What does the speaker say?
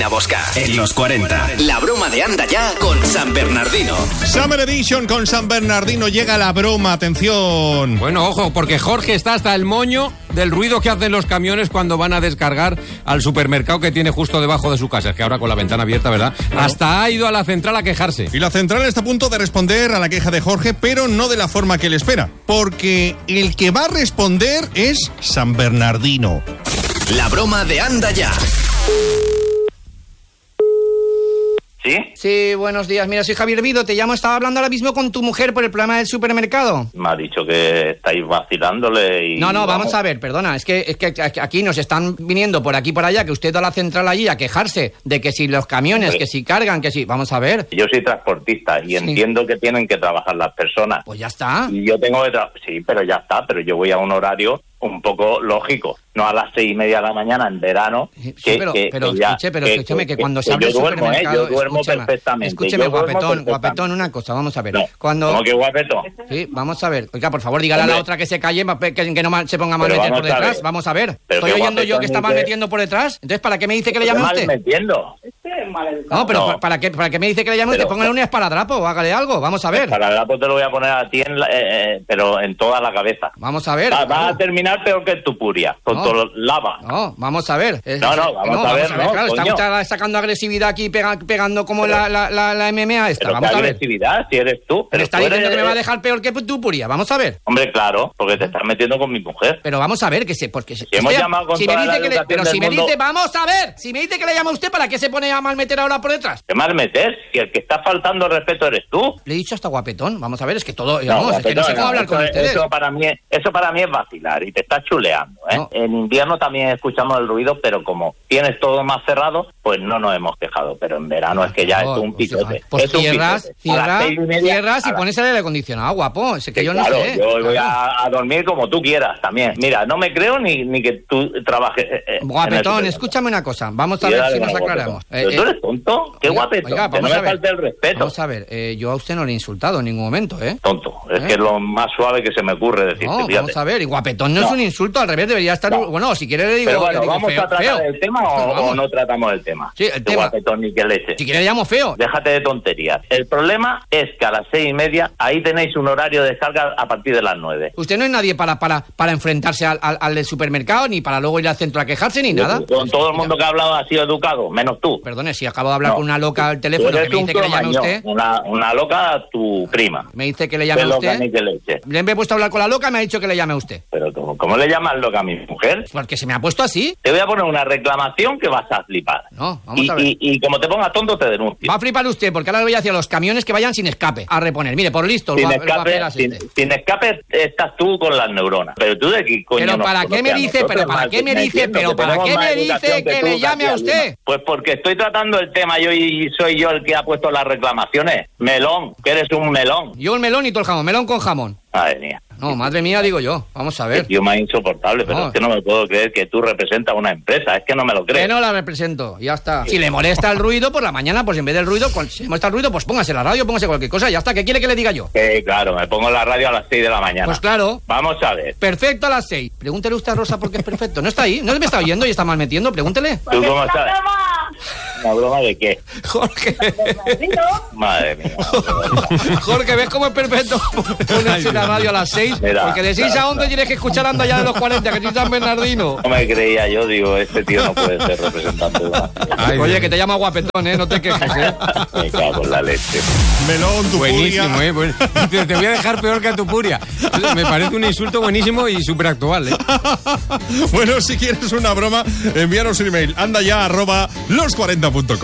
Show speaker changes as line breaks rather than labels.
A Bosca, en los 40. La broma de Anda Ya con San Bernardino.
Summer Edition con San Bernardino. Llega la broma, atención.
Bueno, ojo, porque Jorge está hasta el moño del ruido que hacen los camiones cuando van a descargar al supermercado que tiene justo debajo de su casa. Es que ahora con la ventana abierta, ¿verdad? Claro. Hasta ha ido a la central a quejarse.
Y la central está a punto de responder a la queja de Jorge, pero no de la forma que él espera. Porque el que va a responder es San Bernardino.
La broma de Anda Ya.
¿Sí?
Sí, buenos días. Mira, soy Javier Vido. Te llamo, estaba hablando ahora mismo con tu mujer por el problema del supermercado.
Me ha dicho que estáis vacilándole y...
No, vamos a ver, perdona. Es que aquí nos están viniendo por aquí y por allá, que usted da a la central allí a quejarse de que si los camiones, que si cargan, que si... Vamos a ver.
Yo soy transportista y entiendo que tienen que trabajar las personas.
Pues ya está.
Y yo tengo que sí, pero ya está. Pero yo voy a un horario un poco lógico, no a las 6:30 de la mañana en verano.
Sí, pero escúcheme, que cuando se habla de supermercado...
Yo duermo perfectamente.
Escúcheme, guapetón, una cosa, vamos a ver.
No, ¿cómo que guapetón?
Sí, vamos a ver. Oiga, por favor, dígale a la otra que se calle, que no se ponga a mal meter por detrás. Vamos a ver. Estoy oyendo yo que está mal metiendo por detrás. Entonces, ¿para qué me dice que le llame usted?
Mal metiendo.
No, pero ¿para qué me dice que le llame usted? Póngale un esparadrapo o hágale algo, vamos a ver.
Esparadrapo te lo voy a poner a ti, pero en toda la cabeza.
Vamos a ver.
Va a terminar peor que tu puria, con todo lava.
No, vamos a ver.
Vamos a ver.
Claro, está usted sacando agresividad aquí, pegando como la MMA esta.
Pero
Vamos a ver.
Agresividad, si eres tú.
Pero está diciendo que me va a dejar peor que tu puria. Vamos a ver.
Hombre, claro, porque te estás metiendo con mi mujer.
Pero vamos a ver, porque
si hemos llamado con toda la educación del mundo...
vamos a ver, si me dice que le llama a usted, ¿para qué se pone a malmeter ahora por detrás?
¿Qué malmeter? Si el que está faltando el respeto eres tú.
Le he dicho hasta guapetón. Vamos a ver, es que todo... es que no sé cómo hablar con ustedes.
Eso para mí es vacilar y te estás chuleando, ¿eh? No. En invierno también escuchamos el ruido, pero como tienes todo más cerrado, pues no nos hemos quejado. Pero en verano es que ya es un pitote.
Pues cierras y pones el aire acondicionado, guapo. Es que yo no sé.
Yo voy a dormir como tú quieras también. Mira, no me creo ni que tú trabajes.
Guapetón, escúchame una cosa. Vamos a ver si nos aclaramos.
¿Pero tú eres tonto? ¿Qué guapetón?
Oiga,
que no me falte el respeto.
Vamos a ver, yo a usted no le he insultado en ningún momento, ¿eh?
Tonto. Es que es lo más suave que se me ocurre decirte.
No, vamos a ver. Y guapetón no es un insulto, al revés, debería estar... No. Bueno, si quiere le digo...
Pero bueno,
le digo
¿vamos
feo,
a tratar
feo.
el tema o no tratamos el tema?
Sí, el tema.
Guapetón ni que leche.
Si quiere le llamo feo.
Déjate de tonterías. El problema es que a las 6:30 ahí tenéis un horario de descarga a partir de las 9.
Usted no es nadie para enfrentarse al del supermercado, ni para luego ir al centro a quejarse, ni nada.
Con todo el mundo que ha hablado ha sido educado, menos tú.
Perdone, si acabo de hablar con una loca al teléfono que me dice que le llame a usted.
Una loca, tu prima.
Me dice que le llame a usted.
Ni que leche.
Le he puesto a hablar con la loca y me ha dicho que le llame a usted.
Pero ¿cómo le llamas loca a mi mujer?
Porque se me ha puesto así.
Te voy a poner una reclamación que vas a flipar.
No, vamos a ver.
Y como te pongas tonto, te denuncio.
Va a flipar usted, porque ahora le voy a decir a los camiones que vayan sin escape a reponer. Mire, por listo.
Sin escape estás tú con las neuronas. Pero tú de qué coño.
Pero ¿para qué me dice? Pero ¿para qué me dice? Pero ¿para qué me dice que le llame a usted?
Pues porque estoy tratando el tema yo y soy yo el que ha puesto las reclamaciones. Melón, que eres un melón.
Yo un melón y todo el jamón. Melón con jamón.
Madre mía.
No, madre mía, digo yo. Vamos a ver.
Es más insoportable, pero es que no me puedo creer que tú representas una empresa. Es que no me lo creo.
Que no la represento, ya está. Si le molesta el ruido por la mañana, pues en vez del ruido, si le molesta el ruido, pues póngase la radio, póngase cualquier cosa, ya está. ¿Qué quiere que le diga yo?
Claro, me pongo la radio a las 6 de la mañana.
Pues claro.
Vamos a ver.
Perfecto a las 6. Pregúntele usted a Rosa por qué es perfecto. No está ahí, no me está oyendo y está mal metiendo, pregúntele.
¿Tú cómo sabes? ¿Una broma de qué?
Jorge.
Madre mía.
Jorge, ¿ves cómo es perfecto ponerse la radio a las 6? Porque de 6 a 11 tienes que escuchar Anda Ya de los 40, que soy San Bernardino.
No me creía yo, digo, este tío no puede ser representante de una...
Oye, que te llama guapetón, ¿eh? No te quejes, ¿eh?
Me cago en la leche.
Melón, tu
buenísimo,
puria.
Te voy a dejar peor que a tu puria. Me parece un insulto buenísimo y súper actual, ¿eh?
Bueno, si quieres una broma, envíanos un email. andaya@los40.com